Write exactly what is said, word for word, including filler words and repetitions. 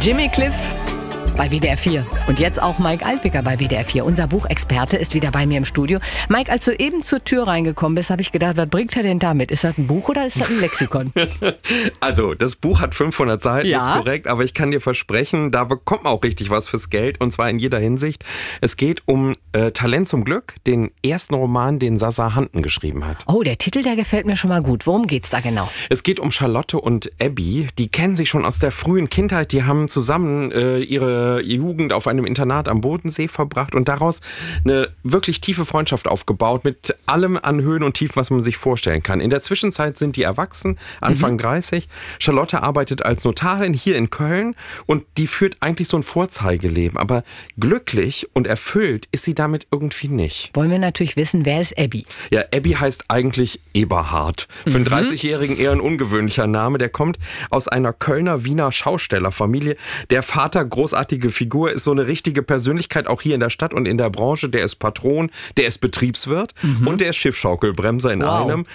Jimmy Cliff bei W D R vier. Und jetzt auch Mike Alpiker bei W D R vier. Unser Buchexperte ist wieder bei mir im Studio. Mike, als du eben zur Tür reingekommen bist, habe ich gedacht, was bringt er denn damit? Ist das ein Buch oder ist das ein Lexikon? Also, das Buch hat fünfhundert Seiten, Ja. ist korrekt, aber ich kann dir versprechen, da bekommt man auch richtig was fürs Geld, und zwar in jeder Hinsicht. Es geht um äh, Talent zum Glück, den ersten Roman, den Sasa Hanten geschrieben hat. Oh, der Titel, der gefällt mir schon mal gut. Worum geht's da genau? Es geht um Charlotte und Abby. Die kennen sich schon aus der frühen Kindheit. Die haben zusammen äh, ihre Jugend auf einem Internat am Bodensee verbracht und daraus eine wirklich tiefe Freundschaft aufgebaut mit allem an Höhen und Tiefen, was man sich vorstellen kann. In der Zwischenzeit sind die erwachsen, Anfang mhm. dreißig. Charlotte arbeitet als Notarin hier in Köln und die führt eigentlich so ein Vorzeigeleben. Aber glücklich und erfüllt ist sie damit irgendwie nicht. Wollen wir natürlich wissen, wer ist Abby? Ja, Abby heißt eigentlich Eberhard. Für einen dreißigjährigen eher ein ungewöhnlicher Name. Der kommt aus einer Kölner-Wiener Schaustellerfamilie. Der Vater, großartige Figur, ist so eine richtige Persönlichkeit, auch hier in der Stadt und in der Branche. Der ist Patron, der ist Betriebswirt mhm. und der ist Schiffschaukelbremser in wow. einem.